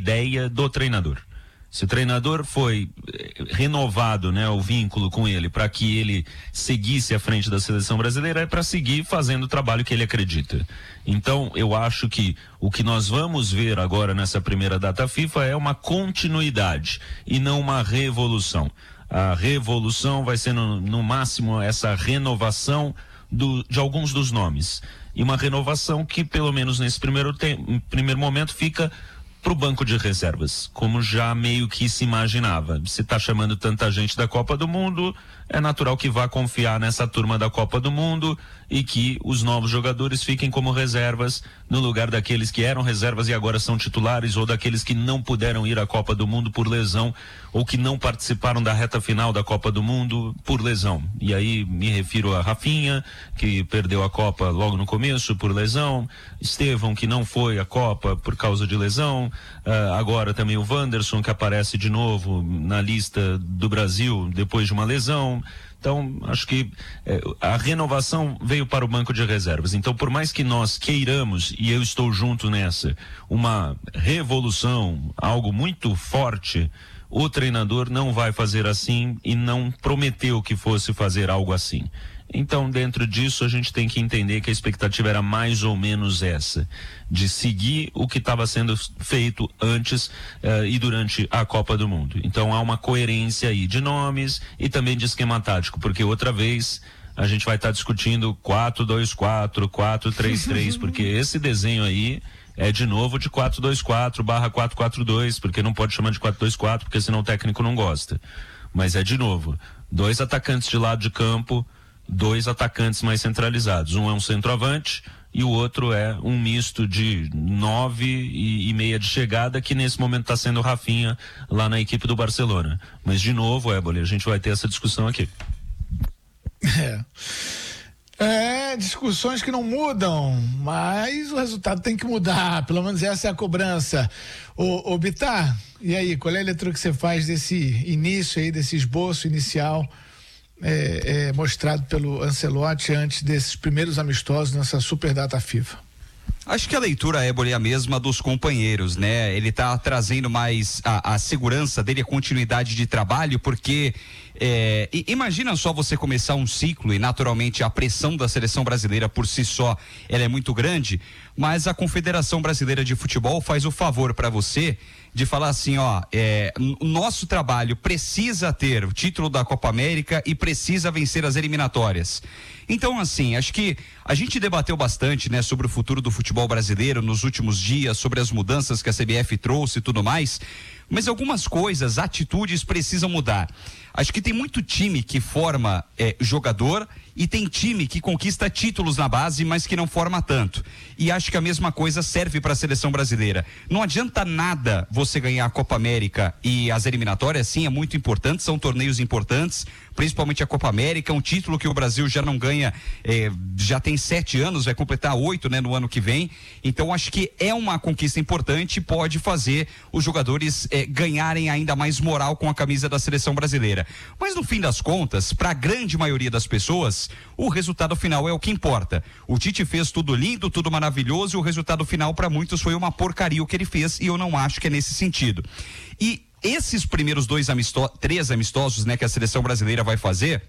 ideia do treinador. Se o treinador foi renovado, né, o vínculo com ele, para que ele seguisse à frente da seleção brasileira, é para seguir fazendo o trabalho que ele acredita. Então, eu acho que o que nós vamos ver agora nessa primeira data FIFA é uma continuidade e não uma revolução. A revolução vai ser no máximo essa renovação de alguns dos nomes. E uma renovação que, pelo menos nesse primeiro momento, fica para o banco de reservas, como já meio que se imaginava. Se está chamando tanta gente da Copa do Mundo, é natural que vá confiar nessa turma da Copa do Mundo e que os novos jogadores fiquem como reservas no lugar daqueles que eram reservas e agora são titulares, ou daqueles que não puderam ir à Copa do Mundo por lesão, ou que não participaram da reta final da Copa do Mundo por lesão. E aí me refiro a Rafinha, que perdeu a Copa logo no começo por lesão, Estevão, que não foi à Copa por causa de lesão, agora também o Wanderson, que aparece de novo na lista do Brasil depois de uma lesão. Então, acho que a renovação veio para o banco de reservas. Então, por mais que nós queiramos, e eu estou junto nessa, uma revolução, algo muito forte, o treinador não vai fazer assim e não prometeu que fosse fazer algo assim. Então, dentro disso, a gente tem que entender que a expectativa era mais ou menos essa, de seguir o que estava sendo feito antes e durante a Copa do Mundo. Então, há uma coerência aí de nomes e também de esquema tático, porque outra vez a gente vai estar discutindo 4-2-4, 4-3-3, porque esse desenho aí é de novo de 4-2-4/4-4-2, porque não pode chamar de 4-2-4, porque senão o técnico não gosta. Mas é de novo, 2 atacantes de lado de campo, 2 atacantes mais centralizados. Um é um centroavante e o outro é um misto de 9 e meia de chegada, que nesse momento está sendo o Rafinha lá na equipe do Barcelona. Mas de novo, Éboli, a gente vai ter essa discussão aqui. Discussões que não mudam, mas o resultado tem que mudar, pelo menos essa é a cobrança. Ô Bittar, e aí, qual é a leitura que você faz desse início aí, desse esboço inicial mostrado pelo Ancelotti antes desses primeiros amistosos nessa super data FIFA? Acho que a leitura, Éboli, é a mesma dos companheiros, né? Ele tá trazendo mais a segurança dele, a continuidade de trabalho, porque imagina só você começar um ciclo e naturalmente a pressão da seleção brasileira por si só, ela é muito grande, mas a Confederação Brasileira de Futebol faz o favor para você de falar assim, o nosso trabalho precisa ter o título da Copa América e precisa vencer as eliminatórias. Então, assim, acho que a gente debateu bastante, né, sobre o futuro do futebol brasileiro nos últimos dias, sobre as mudanças que a CBF trouxe e tudo mais, mas algumas coisas, atitudes precisam mudar. Acho que tem muito time que forma jogador e tem time que conquista títulos na base, mas que não forma tanto. E acho que a mesma coisa serve para a seleção brasileira. Não adianta nada você ganhar a Copa América e as eliminatórias, sim, é muito importante, são torneios importantes, principalmente a Copa América, um título que o Brasil já não ganha, já tem 7 anos, vai completar 8, né, no ano que vem. Então acho que é uma conquista importante, pode fazer os jogadores ganharem ainda mais moral com a camisa da seleção brasileira. Mas no fim das contas, para a grande maioria das pessoas, o resultado final é o que importa. O Tite fez tudo lindo, tudo maravilhoso, e o resultado final para muitos foi uma porcaria o que ele fez, e eu não acho que é nesse sentido. E esses primeiros 3 amistosos, né, que a seleção brasileira vai fazer,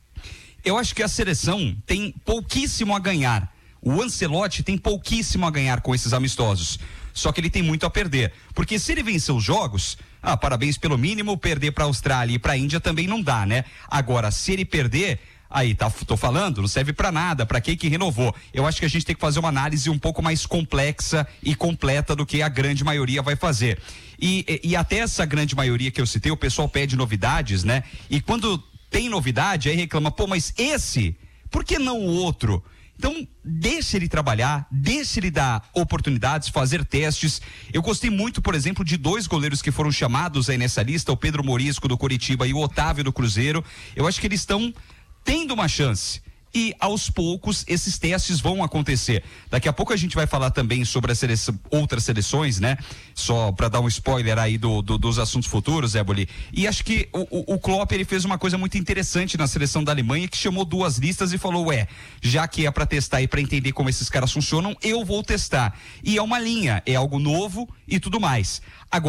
eu acho que a seleção tem pouquíssimo a ganhar. O Ancelotti tem pouquíssimo a ganhar com esses amistosos. Só que ele tem muito a perder. Porque se ele vencer os jogos, parabéns pelo mínimo, perder para a Austrália e para a Índia também não dá, né? Agora, se ele perder, aí tô falando, não serve para nada, para que renovou? Eu acho que a gente tem que fazer uma análise um pouco mais complexa e completa do que a grande maioria vai fazer. E até essa grande maioria que eu citei, o pessoal pede novidades, né? E quando tem novidade, aí reclama, mas esse, por que não o outro? Então, deixa ele trabalhar, deixa ele dar oportunidades, fazer testes. Eu gostei muito, por exemplo, de 2 goleiros que foram chamados aí nessa lista, o Pedro Morisco do Coritiba e o Otávio do Cruzeiro. Eu acho que eles estão tendo uma chance. E aos poucos esses testes vão acontecer. Daqui a pouco a gente vai falar também sobre outras seleções, né? Só para dar um spoiler aí dos assuntos futuros, Éboli. E acho que o Klopp, ele fez uma coisa muito interessante na seleção da Alemanha, que chamou 2 listas e falou, já que é para testar e para entender como esses caras funcionam, eu vou testar. E é uma linha, é algo novo e tudo mais. Agora